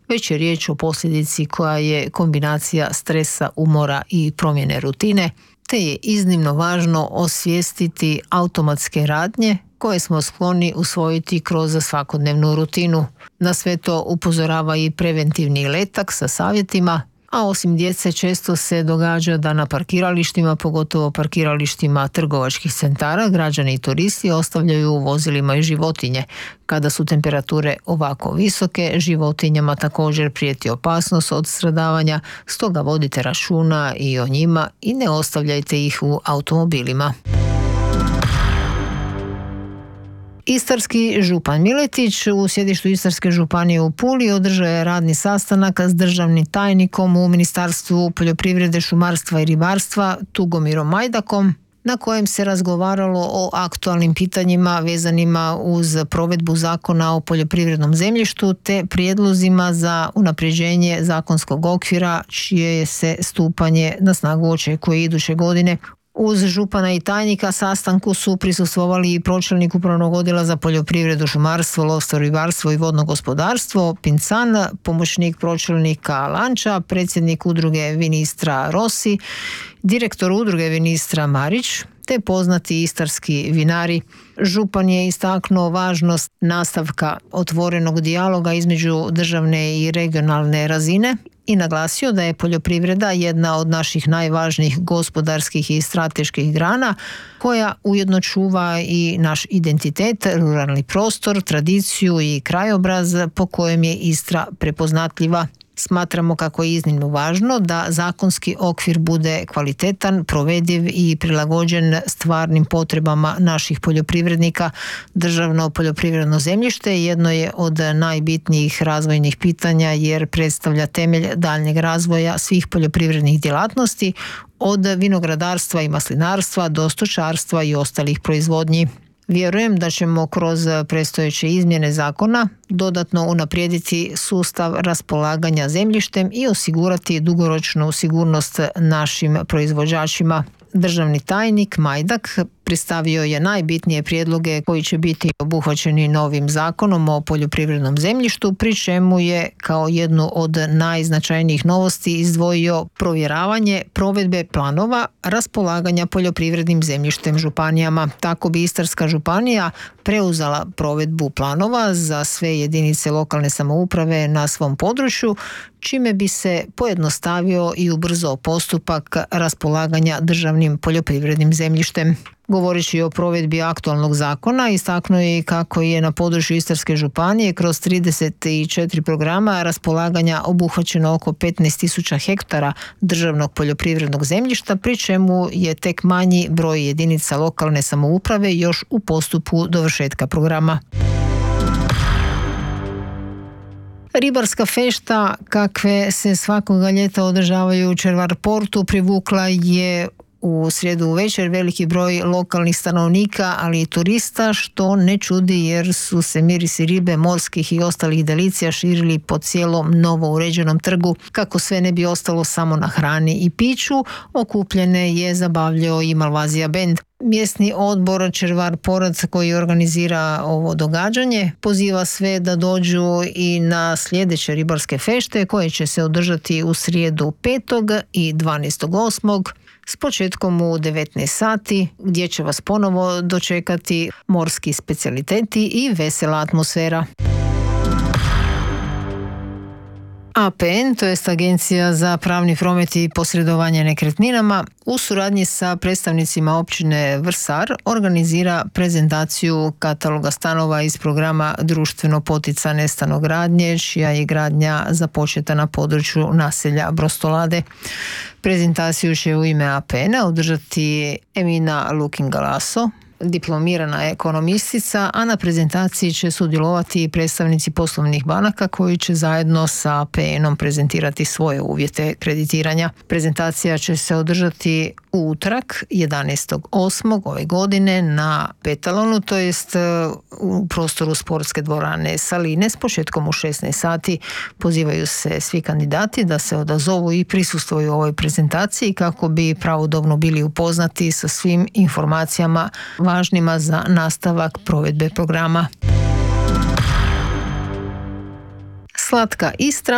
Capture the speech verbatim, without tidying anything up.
već je riječ o posljedici koja je kombinacija stresa, umora i promjene rutine, te je iznimno važno osvijestiti automatske radnje koje smo skloni usvojiti kroz svakodnevnu rutinu. Na sve to upozorava i preventivni letak sa savjetima, a osim djece često se događa da na parkiralištima, pogotovo parkiralištima trgovačkih centara, građani i turisti ostavljaju u vozilima i životinje. Kada su temperature ovako visoke, životinjama također prijeti opasnost od stradavanja, stoga vodite računa i o njima i ne ostavljajte ih u automobilima. Istarski župan Miletić u sjedištu Istarske županije u Puli održao je radni sastanak s državnim tajnikom u Ministarstvu poljoprivrede, šumarstva i ribarstva Tugomirom Majdakom, na kojem se razgovaralo o aktualnim pitanjima vezanima uz provedbu Zakona o poljoprivrednom zemljištu te prijedlozima za unapređenje zakonskog okvira čije se stupanje na snagu očekuje iduće godine. Uz župana i tajnika sastanku su prisustvovali i pročelnik Upravnog odjela za poljoprivredu, šumarstvo, lovstvo, ribarstvo i vodno gospodarstvo Pincan, pomoćnik pročelnika Lanča, predsjednik udruge Vinistra Rossi, direktor udruge Vinistra Marić, te poznati istarski vinari. Župan je istaknuo važnost nastavka otvorenog dijaloga između državne i regionalne razine i naglasio da je poljoprivreda jedna od naših najvažnijih gospodarskih i strateških grana koja ujedno čuva i naš identitet, ruralni prostor, tradiciju i krajobraz po kojem je Istra prepoznatljiva. Smatramo kako je iznimno važno da zakonski okvir bude kvalitetan, provediv i prilagođen stvarnim potrebama naših poljoprivrednika. Državno poljoprivredno zemljište jedno je od najbitnijih razvojnih pitanja jer predstavlja temelj daljnjeg razvoja svih poljoprivrednih djelatnosti, od vinogradarstva i maslinarstva do stočarstva i ostalih proizvodnji. Vjerujem da ćemo kroz predstojeće izmjene zakona dodatno unaprijediti sustav raspolaganja zemljištem i osigurati dugoročnu sigurnost našim proizvođačima. Državni tajnik Majdak predstavio je najbitnije prijedloge koji će biti obuhvaćeni novim zakonom o poljoprivrednom zemljištu, pri čemu je kao jednu od najznačajnijih novosti izdvojio provjeravanje provedbe planova raspolaganja poljoprivrednim zemljištem županijama. Tako bi Istarska županija preuzela provedbu planova za sve jedinice lokalne samouprave na svom području, čime bi se pojednostavio i ubrzao postupak raspolaganja državnim poljoprivrednim zemljištem. Govoreći o provedbi aktualnog zakona, istaknuo je i kako je na području Istarske županije kroz trideset četiri programa raspolaganja obuhvaćeno oko petnaest tisuća hektara državnog poljoprivrednog zemljišta, pri čemu je tek manji broj jedinica lokalne samouprave još u postupku dovršetka programa. Ribarska fešta, kakve se svakoga ljeta održavaju u Červar Portu, privukla je u srijedu uvečer veliki broj lokalnih stanovnika, ali i turista, što ne čudi jer su se mirisi ribe, morskih i ostalih delicija širili po cijelom novo uređenom trgu. Kako sve ne bi ostalo samo na hrani i piću, okupljene je zabavljao i Malvazija bend. Mjesni odbor Červar Porac koji organizira ovo događanje poziva sve da dođu i na sljedeće ribarske fešte koje će se održati u srijedu petog i dvanaestog osmog s početkom u devetnaest sati, gdje će vas ponovo dočekati morski specijaliteti i vesela atmosfera. A P N, to jest Agencija za pravni promet i posredovanje nekretninama, u suradnji sa predstavnicima općine Vrsar organizira prezentaciju kataloga stanova iz programa društveno poticane stanogradnje, čija je gradnja započeta na području naselja Brostolade. Prezentaciju će u ime A P N-a održati Emina Lukin-Galaso, diplomirana ekonomistica, a na prezentaciji će sudjelovati predstavnici poslovnih banaka koji će zajedno sa A P N-om prezentirati svoje uvjete kreditiranja. Prezentacija će se održati u utorak jedanaestog osmog ove godine na Petalonu, to jest u prostoru sportske dvorane Saline s početkom u šesnaest sati. Pozivaju se svi kandidati da se odazovu i prisustvuju ovoj prezentaciji kako bi pravodobno bili upoznati sa svim informacijama važnima za nastavak provedbe programa. Slatka Istra